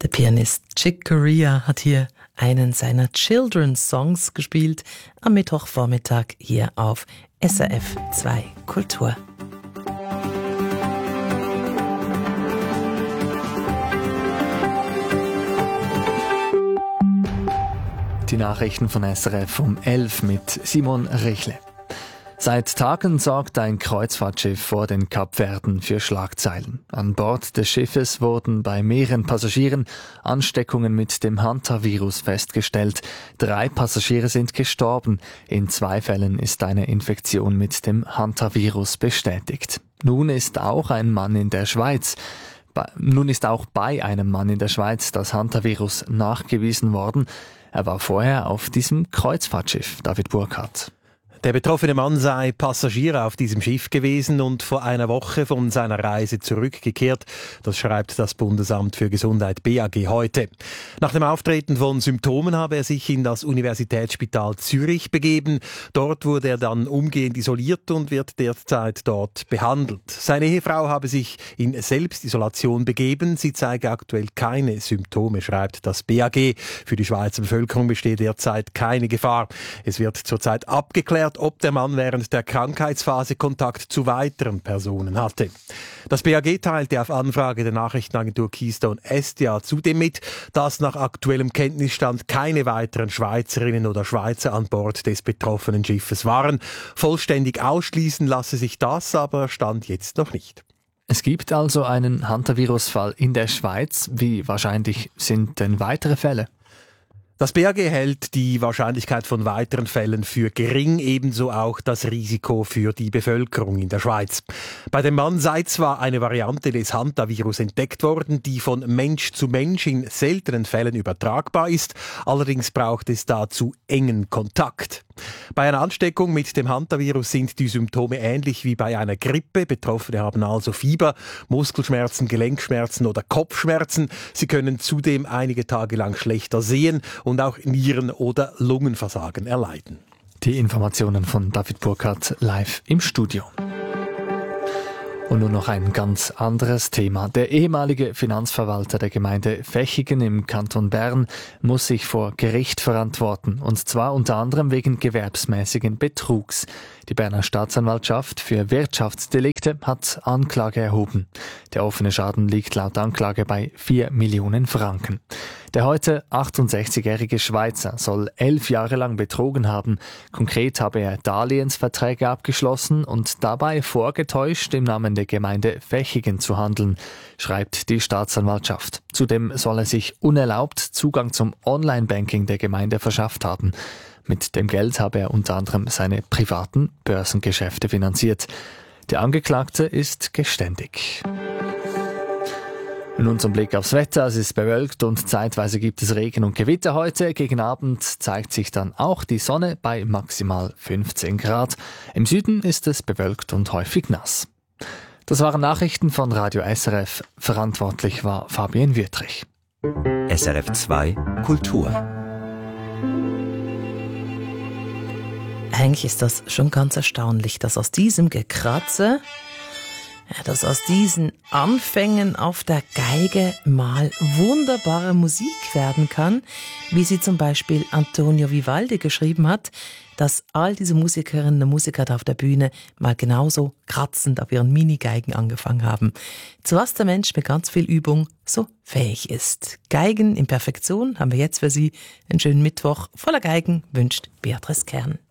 Der Pianist Chick Corea hat hier einen seiner Children's Songs gespielt am Mittwochvormittag hier auf SRF 2 Kultur. Die Nachrichten von SRF um 11 mit Simon Richle. Seit Tagen sorgt ein Kreuzfahrtschiff vor den Kapverden für Schlagzeilen. An Bord des Schiffes wurden bei mehreren Passagieren Ansteckungen mit dem Hantavirus festgestellt. 3 Passagiere sind gestorben. In 2 Fällen ist eine Infektion mit dem Hantavirus bestätigt. Nun ist auch bei einem Mann in der Schweiz das Hantavirus nachgewiesen worden. Er war vorher auf diesem Kreuzfahrtschiff. David Burkhardt. Der betroffene Mann sei Passagier auf diesem Schiff gewesen und vor einer Woche von seiner Reise zurückgekehrt. Das schreibt das Bundesamt für Gesundheit BAG heute. Nach dem Auftreten von Symptomen habe er sich in das Universitätsspital Zürich begeben. Dort wurde er dann umgehend isoliert und wird derzeit dort behandelt. Seine Ehefrau habe sich in Selbstisolation begeben. Sie zeige aktuell keine Symptome, schreibt das BAG. Für die Schweizer Bevölkerung besteht derzeit keine Gefahr. Es wird zurzeit abgeklärt, ob der Mann während der Krankheitsphase Kontakt zu weiteren Personen hatte. Das BAG teilte auf Anfrage der Nachrichtenagentur Keystone SDA zudem mit, dass nach aktuellem Kenntnisstand keine weiteren Schweizerinnen oder Schweizer an Bord des betroffenen Schiffes waren. Vollständig ausschließen lasse sich das aber Stand jetzt noch nicht. Es gibt also einen Hantavirus-Fall in der Schweiz. Wie wahrscheinlich sind denn weitere Fälle? Das BAG hält die Wahrscheinlichkeit von weiteren Fällen für gering, ebenso auch das Risiko für die Bevölkerung in der Schweiz. Bei dem Mann sei zwar eine Variante des Hantavirus entdeckt worden, die von Mensch zu Mensch in seltenen Fällen übertragbar ist, allerdings braucht es dazu engen Kontakt. Bei einer Ansteckung mit dem Hantavirus sind die Symptome ähnlich wie bei einer Grippe. Betroffene haben also Fieber, Muskelschmerzen, Gelenkschmerzen oder Kopfschmerzen. Sie können zudem einige Tage lang schlechter sehen und auch Nieren- oder Lungenversagen erleiden. Die Informationen von David Burkhardt live im Studio. Und nun noch ein ganz anderes Thema. Der ehemalige Finanzverwalter der Gemeinde Vechigen im Kanton Bern muss sich vor Gericht verantworten, und zwar unter anderem wegen gewerbsmäßigen Betrugs. Die Berner Staatsanwaltschaft für Wirtschaftsdelikte hat Anklage erhoben. Der offene Schaden liegt laut Anklage bei 4 Millionen Franken. Der heute 68-jährige Schweizer soll 11 Jahre lang betrogen haben. Konkret habe er Darlehensverträge abgeschlossen und dabei vorgetäuscht, im Namen der Gemeinde Vechigen zu handeln, schreibt die Staatsanwaltschaft. Zudem soll er sich unerlaubt Zugang zum Online-Banking der Gemeinde verschafft haben. Mit dem Geld habe er unter anderem seine privaten Börsengeschäfte finanziert. Der Angeklagte ist geständig. Nun zum Blick aufs Wetter. Es ist bewölkt und zeitweise gibt es Regen und Gewitter heute. Gegen Abend zeigt sich dann auch die Sonne bei maximal 15 Grad. Im Süden ist es bewölkt und häufig nass. Das waren Nachrichten von Radio SRF. Verantwortlich war Fabienne Wüttrich. SRF 2 Kultur. Eigentlich ist das schon ganz erstaunlich, dass aus diesem Gekratze, dass aus diesen Anfängen auf der Geige mal wunderbare Musik werden kann, wie sie zum Beispiel Antonio Vivaldi geschrieben hat, dass all diese Musikerinnen und Musiker da auf der Bühne mal genauso kratzend auf ihren Minigeigen angefangen haben. Zu was der Mensch mit ganz viel Übung so fähig ist. Geigen in Perfektion haben wir jetzt für Sie. Einen schönen Mittwoch voller Geigen wünscht Beatrice Kern.